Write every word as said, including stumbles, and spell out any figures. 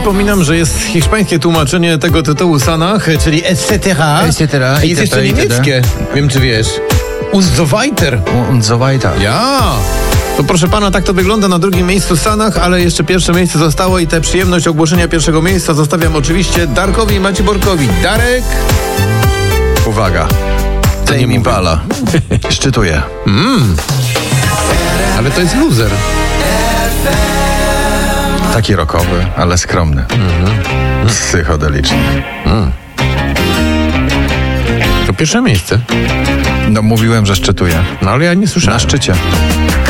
Przypominam, że jest hiszpańskie tłumaczenie tego tytułu Sanach, czyli et cetera. Et cetera. Jest jeszcze niemieckie. Wiem, czy wiesz. Und so weiter. Und so weiter. Ja. To proszę pana, tak to wygląda na drugim miejscu Sanach, ale jeszcze pierwsze miejsce zostało i tę przyjemność ogłoszenia pierwszego miejsca zostawiam oczywiście Darkowi i Maciborkowi. Darek. Uwaga. Co nie Impala. Szczytuje. Mm. Ale to jest loser. Taki rockowy, ale skromny. Mm-hmm. Psychodeliczny. Mm. To pierwsze miejsce. No mówiłem, że szczytuje. No ale ja nie słyszałem. Na szczycie.